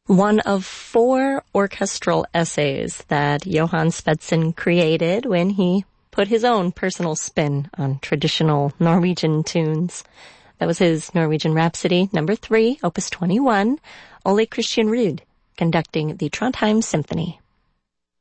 one of 4 orchestral essays that Johann Spedsen created when he put his own personal spin on traditional Norwegian tunes. That was his Norwegian Rhapsody, number 3, opus 21, Ole Christian Ruud, conducting the Trondheim Symphony.